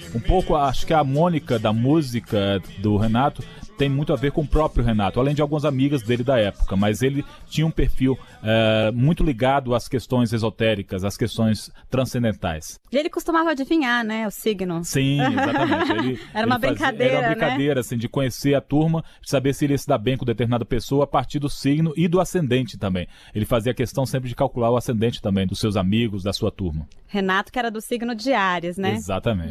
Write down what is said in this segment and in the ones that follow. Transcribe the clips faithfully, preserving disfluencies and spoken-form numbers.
Um pouco, acho que a Mônica da música do Renato tem muito a ver com o próprio Renato, além de algumas amigas dele da época, mas ele tinha um perfil é, muito ligado às questões esotéricas, às questões transcendentais. E ele costumava adivinhar, né, o signo. Sim, exatamente. Ele, era uma ele fazia, brincadeira, Era uma brincadeira, né? assim, de conhecer a turma, de saber se ele ia se dar bem com determinada pessoa a partir do signo e do ascendente também. Ele fazia questão sempre de calcular o ascendente também dos seus amigos, da sua turma. Renato, que era do signo de Áries, né? Exatamente.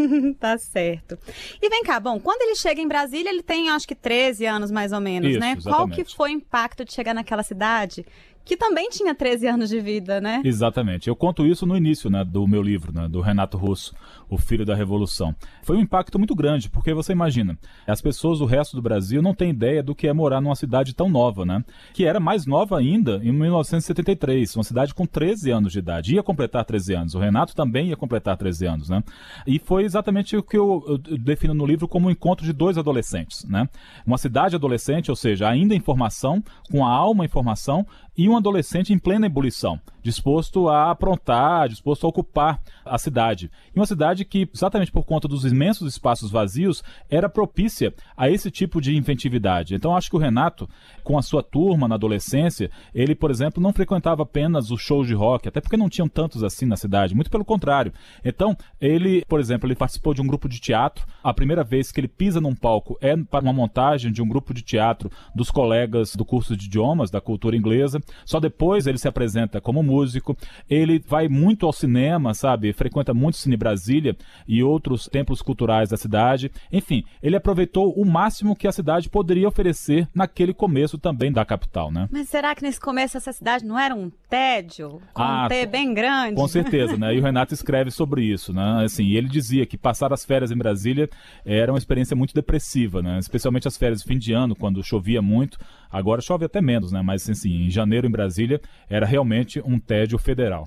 Tá certo. E vem cá, bom, quando ele chega em Brasília, ele tem, acho que treze anos mais ou menos, Isso, né? exatamente. Qual que foi o impacto de chegar naquela cidade, que também tinha treze anos de vida, né? Exatamente. Eu conto isso no início, né, do meu livro, né, do Renato Russo, O Filho da Revolução. Foi um impacto muito grande, porque você imagina, as pessoas do resto do Brasil não têm ideia do que é morar numa cidade tão nova, né? Que era mais nova ainda em mil novecentos e setenta e três, uma cidade com treze anos de idade. Ia completar treze anos. O Renato também ia completar treze anos, né? E foi exatamente o que eu, eu defino no livro como um encontro de dois adolescentes, né? Uma cidade adolescente, ou seja, ainda em formação, com a alma em formação, e um adolescente em plena ebulição, disposto a aprontar, disposto a ocupar a cidade. E uma cidade que, exatamente por conta dos imensos espaços vazios, era propícia a esse tipo de inventividade. Então, acho que o Renato, com a sua turma na adolescência, ele, por exemplo, não frequentava apenas os shows de rock, até porque não tinham tantos assim na cidade, muito pelo contrário. Então, ele, por exemplo, ele participou de um grupo de teatro. A primeira vez que ele pisa num palco é para uma montagem de um grupo de teatro dos colegas do curso de idiomas, da cultura inglesa. Só depois ele se apresenta como músico. Ele vai muito ao cinema, sabe? Frequenta muito Cine Brasília e outros templos culturais da cidade. Enfim, ele aproveitou o máximo que a cidade poderia oferecer naquele começo também da capital, né? Mas será que nesse começo essa cidade não era um tédio? Com Ah, um T bem grande? Com certeza, né? E o Renato escreve sobre isso, né? Assim, ele dizia que passar as férias em Brasília era uma experiência muito depressiva, né? Especialmente as férias de fim de ano, quando chovia muito. Agora chove até menos, né? Mas, assim, em janeiro em Brasília era realmente um tédio federal.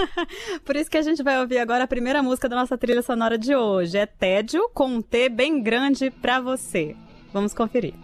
Por isso que a gente vai ouvir agora a primeira música da nossa trilha sonora de hoje. É Tédio, com um T bem grande pra você. Vamos conferir.